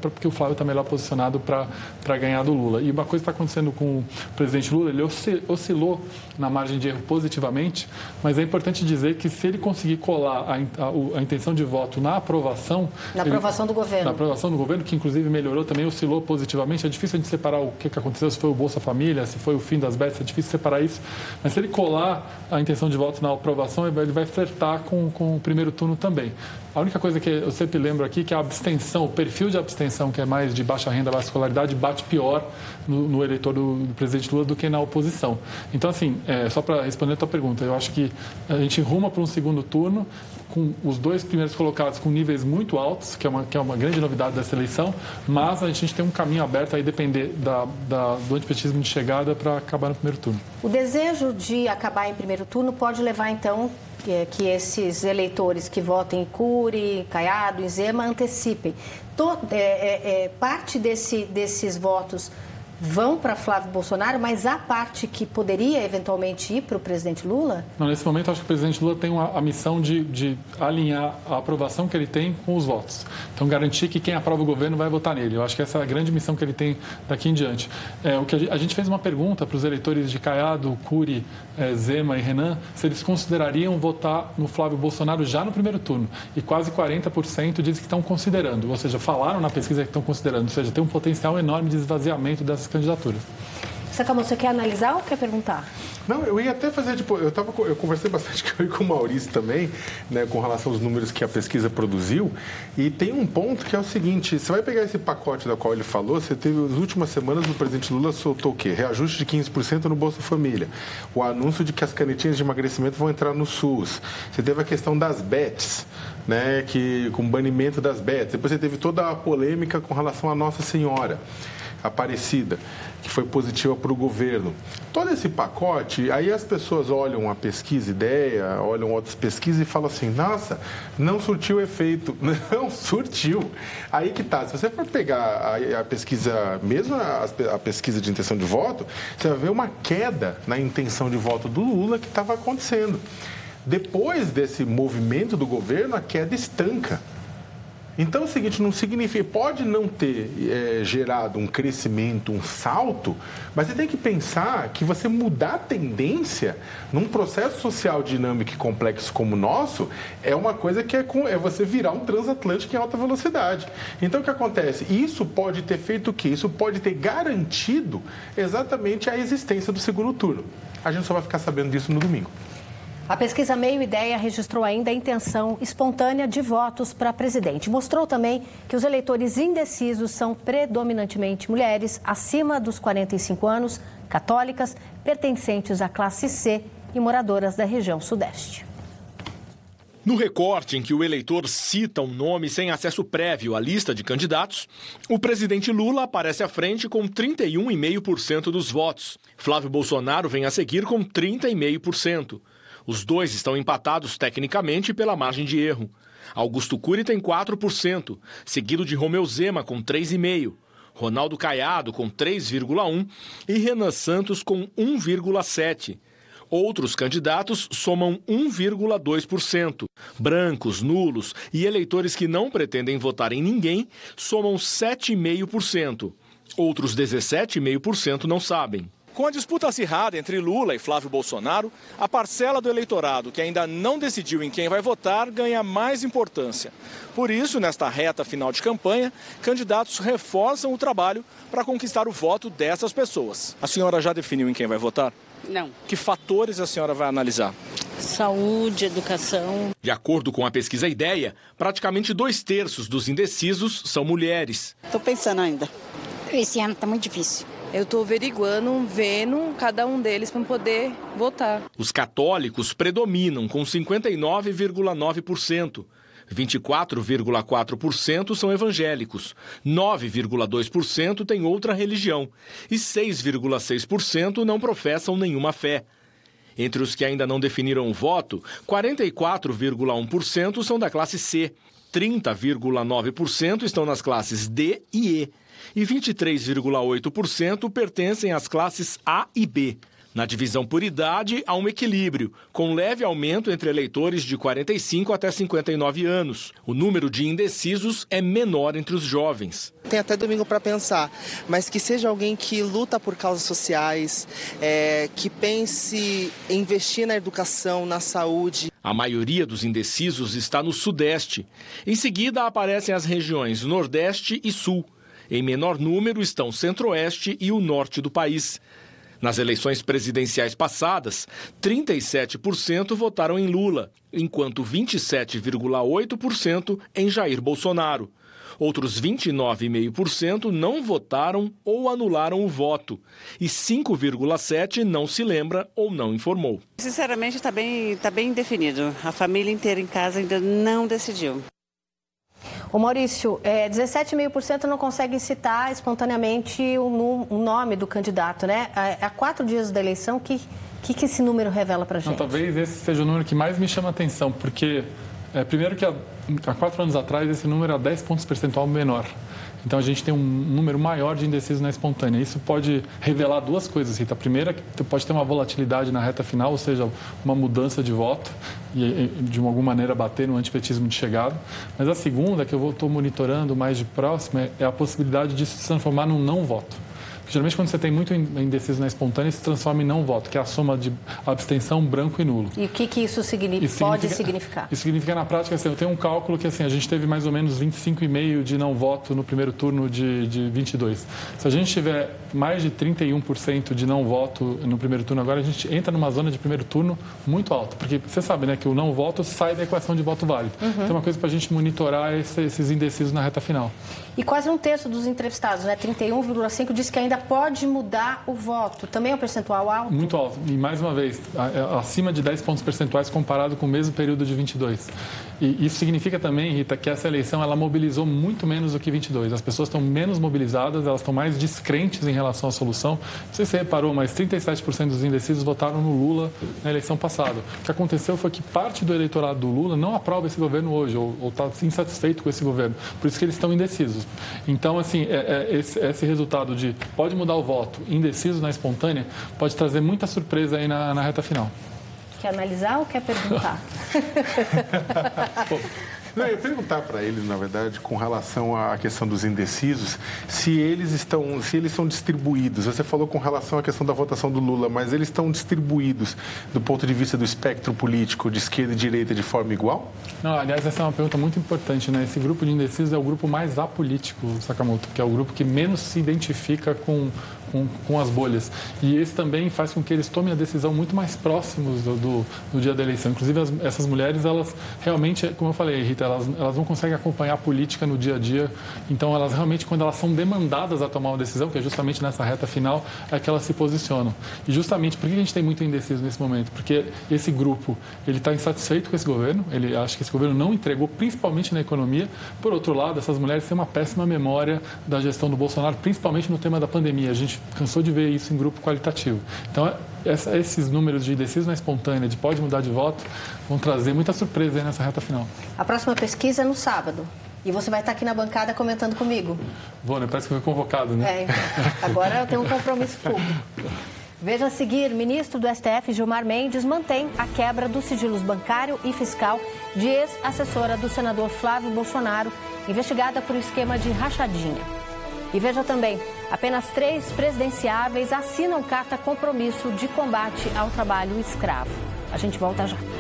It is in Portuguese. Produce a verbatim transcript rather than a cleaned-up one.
porque o Flávio está melhor posicionado para ganhar do Lula. E uma coisa que está acontecendo com o presidente Lula, ele oscilou na margem de erro positivamente, mas é importante dizer que se ele conseguir colar a, a, a intenção de voto na aprovação... Na ele, aprovação do governo. Na aprovação do governo, que inclusive melhorou também, oscilou positivamente. É difícil de separar o que, que aconteceu, se foi o Bolsa Família, se foi o fim das bets, é difícil separar isso. Mas se ele colar a intenção de voto na aprovação, ele vai flertar com, com o primeiro turno também. A única coisa que eu sempre lembro aqui é que a abstenção, o perfil de abstenção, que é mais de baixa renda, baixa escolaridade, bate pior no, no eleitor do, do presidente Lula do que na oposição. Então, assim, é, só para responder a tua pergunta, eu acho que a gente ruma para um segundo turno com os dois primeiros colocados com níveis muito altos, que é uma, que é uma grande novidade dessa eleição, mas a gente tem um caminho aberto aí depender da, da, do antipetismo de chegada para acabar no primeiro turno. O desejo de acabar em primeiro turno pode levar, então, que esses eleitores que votem em Cury, Caiado, em Zema, antecipem. Todo, é, é, é, parte desse, desses votos vão para Flávio Bolsonaro, mas há parte que poderia eventualmente ir para o presidente Lula? Não, nesse momento, acho que o presidente Lula tem uma, a missão de, de alinhar a aprovação que ele tem com os votos. Então, garantir que quem aprova o governo vai votar nele. Eu acho que essa é a grande missão que ele tem daqui em diante. É, o que a, gente, a gente fez uma pergunta para os eleitores de Caiado, Cury, é, Zema e Renan, se eles considerariam votar no Flávio Bolsonaro já no primeiro turno. E quase quarenta por cento dizem que estão considerando, ou seja, falaram na pesquisa que estão considerando. Ou seja, tem um potencial enorme de esvaziamento dessas candidaturas. Sakamoto, você quer analisar ou quer perguntar? Não, eu ia até fazer, tipo, eu, tava, eu conversei bastante com o Maurício também, né, com relação aos números que a pesquisa produziu, e tem um ponto que é o seguinte, você vai pegar esse pacote da qual ele falou, você teve, nas últimas semanas, o presidente Lula soltou o quê? Reajuste de quinze por cento no Bolsa Família, o anúncio de que as canetinhas de emagrecimento vão entrar no SUS, você teve a questão das bets, né, que, com o banimento das bets, depois você teve toda a polêmica com relação à Nossa Senhora Aparecida, que foi positiva para o governo. Todo esse pacote, aí as pessoas olham a pesquisa ideia, olham outras pesquisas e falam assim, nossa, não surtiu efeito. Não surtiu. Aí que tá, se você for pegar a, a pesquisa, mesmo a, a pesquisa de intenção de voto, você vai ver uma queda na intenção de voto do Lula que estava acontecendo. Depois desse movimento do governo, a queda estanca. Então, é o seguinte, não significa, pode não ter é, gerado um crescimento, um salto, mas você tem que pensar que você mudar a tendência num processo social dinâmico e complexo como o nosso é uma coisa que é, com, é você virar um transatlântico em alta velocidade. Então, o que acontece? Isso pode ter feito o quê? Isso pode ter garantido exatamente a existência do segundo turno. A gente só vai ficar sabendo disso no domingo. A pesquisa Meio Ideia registrou ainda a intenção espontânea de votos para presidente. Mostrou também que os eleitores indecisos são predominantemente mulheres acima dos quarenta e cinco anos, católicas, pertencentes à classe C e moradoras da região sudeste. No recorte em que o eleitor cita um nome sem acesso prévio à lista de candidatos, o presidente Lula aparece à frente com trinta e um vírgula cinco por cento dos votos. Flávio Bolsonaro vem a seguir com trinta vírgula cinco por cento. Os dois estão empatados tecnicamente pela margem de erro. Augusto Cury tem quatro por cento, seguido de Romeu Zema com três vírgula cinco por cento, Ronaldo Caiado com três vírgula um por cento e Renan Santos com um vírgula sete por cento. Outros candidatos somam um vírgula dois por cento. Brancos, nulos e eleitores que não pretendem votar em ninguém somam sete vírgula cinco por cento. Outros dezessete vírgula cinco por cento não sabem. Com a disputa acirrada entre Lula e Flávio Bolsonaro, a parcela do eleitorado que ainda não decidiu em quem vai votar ganha mais importância. Por isso, nesta reta final de campanha, candidatos reforçam o trabalho para conquistar o voto dessas pessoas. A senhora já definiu em quem vai votar? Não. Que fatores a senhora vai analisar? Saúde, educação. De acordo com a pesquisa Ideia, praticamente dois terços dos indecisos são mulheres. Estou pensando ainda. Esse ano está muito difícil. Eu estou averiguando, vendo cada um deles para poder votar. Os católicos predominam com cinquenta e nove vírgula nove por cento. vinte e quatro vírgula quatro por cento são evangélicos, nove vírgula dois por cento têm outra religião e seis vírgula seis por cento não professam nenhuma fé. Entre os que ainda não definiram o voto, quarenta e quatro vírgula um por cento são da classe C, trinta vírgula nove por cento estão nas classes D e E e vinte e três vírgula oito por cento pertencem às classes A e B. Na divisão por idade, há um equilíbrio, com leve aumento entre eleitores de quarenta e cinco até cinquenta e nove anos. O número de indecisos é menor entre os jovens. Tem até domingo para pensar, mas que seja alguém que luta por causas sociais, é, que pense em investir na educação, na saúde. A maioria dos indecisos está no Sudeste. Em seguida, aparecem as regiões Nordeste e Sul. Em menor número estão o Centro-Oeste e o Norte do país. Nas eleições presidenciais passadas, trinta e sete por cento votaram em Lula, enquanto vinte e sete vírgula oito por cento em Jair Bolsonaro. Outros vinte e nove vírgula cinco por cento não votaram ou anularam o voto. E cinco vírgula sete por cento não se lembra ou não informou. Sinceramente, está bem, tá bem definido. A família inteira em casa ainda não decidiu. Ô Maurício, é, dezessete vírgula cinco por cento não conseguem citar espontaneamente o, o nome do candidato, né? Há, há quatro dias da eleição, o que, que, que esse número revela pra gente? Não, talvez esse seja o número que mais me chama a atenção, porque, é, primeiro que há, há quatro anos atrás esse número era dez pontos percentual menor. Então, a gente tem um número maior de indecisos na espontânea. Isso pode revelar duas coisas, Rita. A primeira, que pode ter uma volatilidade na reta final, ou seja, uma mudança de voto e, de alguma maneira, bater no antipetismo de chegada. Mas a segunda, que eu estou monitorando mais de próximo, é a possibilidade de se transformar num não voto. Geralmente, quando você tem muito indeciso na espontânea, se transforma em não voto, que é a soma de abstenção, branco e nulo. E o que, que isso, significa, isso pode significa, significar? Isso significa, na prática, assim, eu tenho um cálculo que assim, a gente teve mais ou menos vinte e cinco vírgula cinco por cento de não voto no primeiro turno de, de vinte e dois. Se a gente tiver mais de trinta e um por cento de não voto no primeiro turno agora, a gente entra numa zona de primeiro turno muito alta. Porque você sabe, né, que o não voto sai da equação de voto válido. Uhum. Então, é uma coisa para a gente monitorar esse, esses indecisos na reta final. E quase um terço dos entrevistados, né, trinta e um vírgula cinco por cento, diz que ainda pode mudar o voto. Também é um percentual alto? Muito alto. E, mais uma vez, acima de dez pontos percentuais comparado com o mesmo período de vinte e dois. E isso significa também, Rita, que essa eleição ela mobilizou muito menos do que vinte e dois. As pessoas estão menos mobilizadas, elas estão mais descrentes em relação à solução. Não sei se você reparou, mas trinta e sete por cento dos indecisos votaram no Lula na eleição passada. O que aconteceu foi que parte do eleitorado do Lula não aprova esse governo hoje, ou está insatisfeito com esse governo. Por isso que eles estão indecisos. Então, assim, é, é, esse, esse resultado de pode mudar o voto, indeciso na espontânea, pode trazer muita surpresa aí na, na reta final. Quer analisar ou quer perguntar? Pô, não, eu ia perguntar para eles, na verdade, com relação à questão dos indecisos, se eles estão, se eles são distribuídos. Você falou com relação à questão da votação do Lula, mas eles estão distribuídos do ponto de vista do espectro político de esquerda e direita de forma igual? Não, aliás, essa é uma pergunta muito importante, né? Esse grupo de indecisos é o grupo mais apolítico, Sakamoto, que é o grupo que menos se identifica com Com, com as bolhas. E esse também faz com que eles tomem a decisão muito mais próximos do, do, do dia da eleição. Inclusive, as, essas mulheres, elas realmente, como eu falei, Rita, elas, elas não conseguem acompanhar a política no dia a dia. Então, elas realmente, quando elas são demandadas a tomar uma decisão, que é justamente nessa reta final, é que elas se posicionam. E justamente, por que a gente tem muito indeciso nesse momento? Porque esse grupo, ele está insatisfeito com esse governo, ele acha que esse governo não entregou, principalmente na economia. Por outro lado, essas mulheres têm uma péssima memória da gestão do Bolsonaro, principalmente no tema da pandemia. A gente cansou de ver isso em grupo qualitativo. Então, essa, esses números de indecisos na espontânea, de pode mudar de voto, vão trazer muita surpresa aí nessa reta final. A próxima pesquisa é no sábado. E você vai estar aqui na bancada comentando comigo. Vou, né? Parece que eu fui convocado, né? É, então. Agora eu tenho um compromisso público. Veja a seguir, ministro do S T F, Gilmar Mendes, mantém a quebra dos sigilos bancário e fiscal de ex-assessora do senador Flávio Bolsonaro, investigada por esquema de rachadinha. E veja também, apenas três presidenciáveis assinam carta compromisso de combate ao trabalho escravo. A gente volta já.